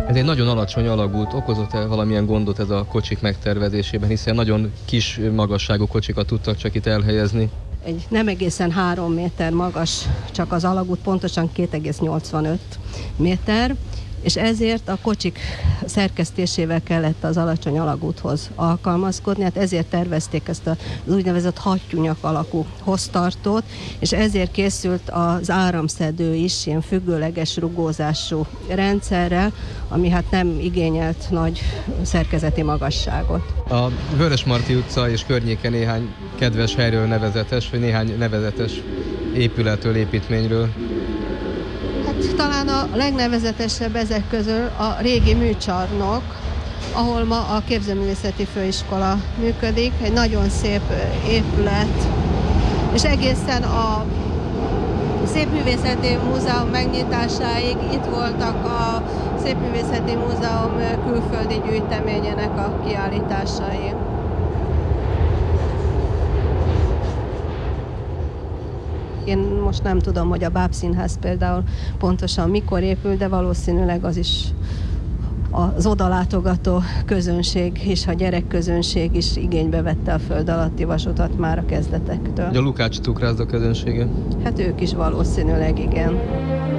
Ez egy nagyon alacsony alagút. Okozott-e valamilyen gondot ez a kocsik megtervezésében, hiszen nagyon kis magasságú kocsikat tudtak csak itt elhelyezni? Egy nem egészen 3 méter magas, csak az alagút, pontosan 2,85 méter, és ezért a kocsik szerkesztésével kellett az alacsony alagúthoz alkalmazkodni, hát ezért tervezték ezt az úgynevezett hattyúnyak alakú hoztartót, és ezért készült az áramszedő is ilyen függőleges rugózású rendszerrel, ami hát nem igényelt nagy szerkezeti magasságot. A Vörösmarty utca és környéke néhány kedves helyről nevezetes, vagy néhány nevezetes épületről, építményről. Talán a legnevezetesebb ezek közül a régi műcsarnok, ahol ma a Képzőművészeti Főiskola működik. Egy nagyon szép épület, és egészen a Szépművészeti Múzeum megnyitásáig itt voltak a Szépművészeti Múzeum külföldi gyűjteményének a kiállításai. Én most nem tudom, hogy a Bábszínház például pontosan mikor épül, de valószínűleg az is az odalátogató közönség és a gyerekközönség is igénybe vette a föld alatti vasutat már a kezdetektől. A Lukács cukrászda közönsége? Hát ők is valószínűleg igen.